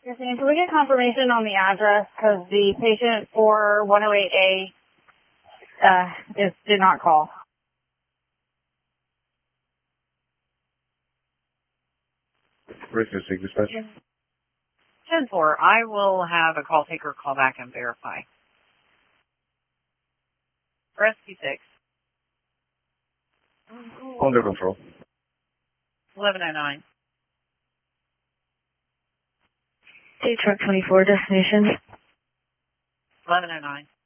Christine, can we get confirmation on the address? Because the patient for 108A did not call. Rescue dispatch. 10-4, I will have a call taker call back and verify. Rescue 6. Under control. 1109. State truck 24, destination. 1109.